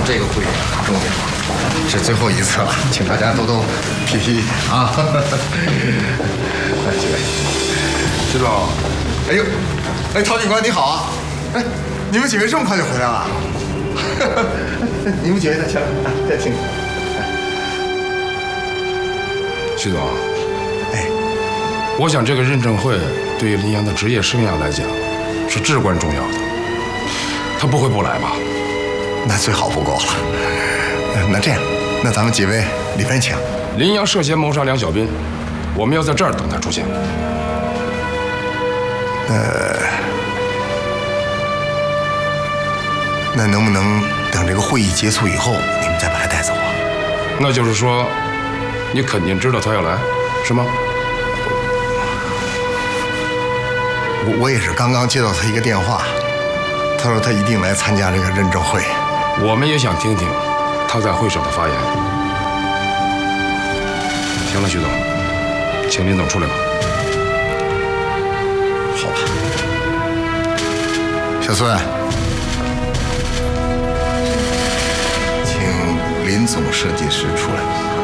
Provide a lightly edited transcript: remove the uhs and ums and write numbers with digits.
这个会议很重要，是最后一次了，请大家多批批啊！来，几位，徐总，哎呦，哎，陶警官你好啊！哎，你们几位这么快就回来了？你们几位再请，再请。 徐总， 哎， 我想这个认证会对于林阳的职业生涯来讲是至关重要的，他不会不来吧？ 那最好不过了。那这样，那咱们几位里边请。 林阳涉嫌谋杀梁小斌，我们要在这儿等他出现。 那能不能等这个会议结束以后，你们再把他带走啊？ 那就是说，你肯定知道他要来，是吗？ 我也是刚刚接到他一个电话，他说他一定来参加这个认证会。 我们也想听听他在会上的发言。行了，徐总，请林总出来吧。 好吧，小孙，请林总设计师出来。